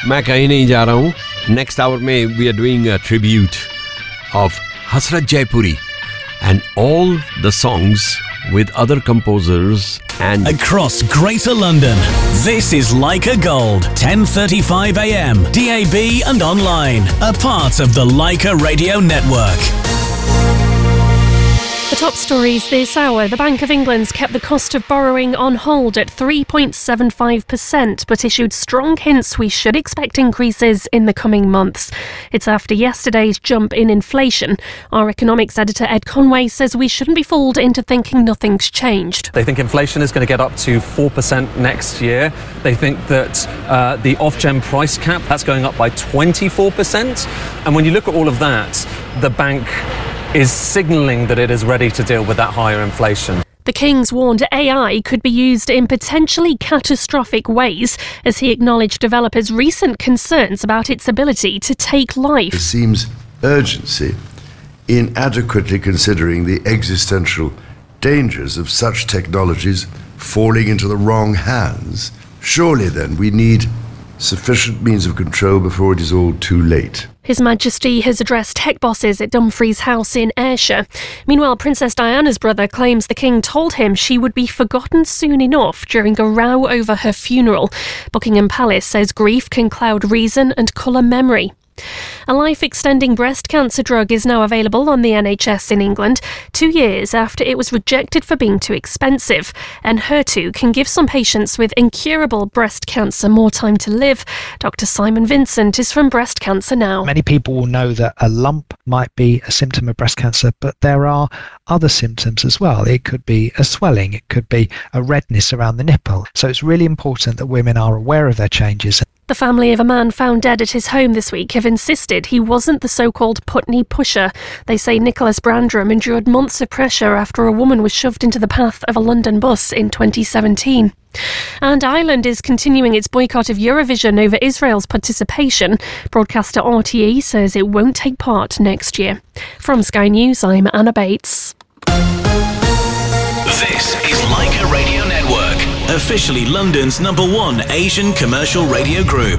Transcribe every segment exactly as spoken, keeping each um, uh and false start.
मैं कहीं नहीं जा रहा हूँ. Next hour में we are doing a tribute of Hasrat Jaipuri and all the songs with other composers and across Greater London. This is Leica Gold, ten thirty-five a m, D A B and online, a part of the Leica Radio Network. The top stories this hour. The Bank of England's kept the cost of borrowing on hold at three point seven five percent, but issued strong hints we should expect increases in the coming months. It's after yesterday's jump in inflation. Our economics editor Ed Conway says we shouldn't be fooled into thinking nothing's changed. They think inflation is going to get up to four percent next year. They think that uh, the Ofgem price cap, that's going up by twenty-four percent. And when you look at all of that, the bank is signalling that it is ready to deal with that higher inflation. The King's warned A I could be used in potentially catastrophic ways, as he acknowledged developers' recent concerns about its ability to take life. There seems urgency in adequately considering the existential dangers of such technologies falling into the wrong hands. Surely then we need sufficient means of control before it is all too late. His Majesty has addressed tech bosses at Dumfries House in Ayrshire. Meanwhile, Princess Diana's brother claims the King told him she would be forgotten soon enough during a row over her funeral. Buckingham Palace says grief can cloud reason and colour memory. A life-extending breast cancer drug is now available on the N H S in England, two years after it was rejected for being too expensive. And Enhertu can give some patients with incurable breast cancer more time to live. Doctor Simon Vincent is from Breast Cancer Now. Many people will know that a lump might be a symptom of breast cancer, but there are other symptoms as well. It could be a swelling, it could be a redness around the nipple. So it's really important that women are aware of their changes. The family of a man found dead at his home this week have insisted he wasn't the so-called Putney pusher. They say Nicholas Brandram endured months of pressure after a woman was shoved into the path of a London bus in twenty seventeen. And Ireland is continuing its boycott of Eurovision over Israel's participation. Broadcaster R T E says it won't take part next year. From Sky News, I'm Anna Bates. This is Leica Radio Network, officially London's number one Asian commercial radio group.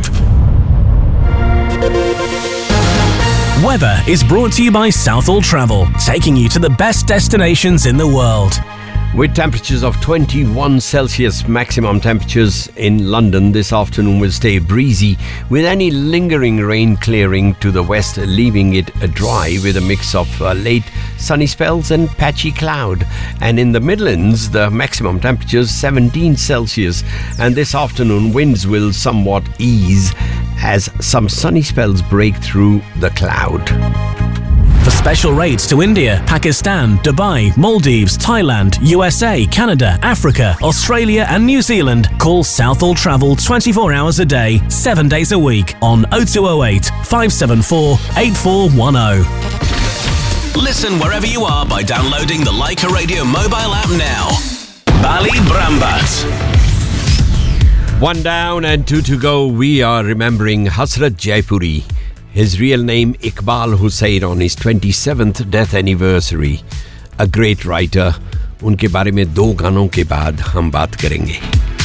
Weather is brought to you by Southall Travel, taking you to the best destinations in the world. With temperatures of twenty-one Celsius, maximum temperatures in London this afternoon will stay breezy, with any lingering rain clearing to the west, leaving it dry with a mix of uh, late sunny spells and patchy cloud. And in the Midlands, the maximum temperatures seventeen Celsius, and this afternoon winds will somewhat ease as some sunny spells break through the cloud. For special rates to India, Pakistan, Dubai, Maldives, Thailand, U S A, Canada, Africa, Australia and New Zealand, call Southall Travel twenty-four hours a day, seven days a week on oh two oh eight, five seven four, eight four one oh. Listen wherever you are by downloading the Leica Radio mobile app now. Bali Brambat. One down and two to go. We are remembering Hasrat Jaipuri. His real name Iqbal Hussain on his twenty-seventh death anniversary. A great writer. उनके बारे में दो गानों के बाद हम बात करेंगे.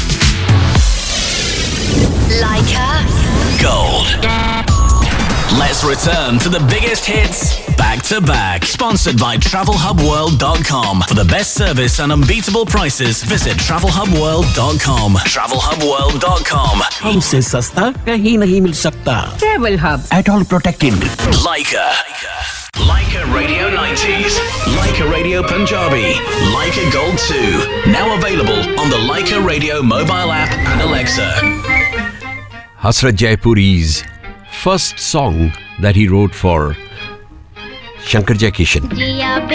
Leica Gold. Let's return to the biggest hits back to back. Sponsored by travel hub world dot com. For the best service and unbeatable prices, visit travel hub world dot com. travel hub world dot com. हमसे सस्ता कहीं नहीं मिल सकता. Travel Hub. At all protected. Leica. Leica Radio nineties. Leica Radio Punjabi. Leica Gold two. Now available on the Leica Radio mobile app and Alexa. Hasrat Jaipuri's first song that he wrote for Shankar Jaikishan.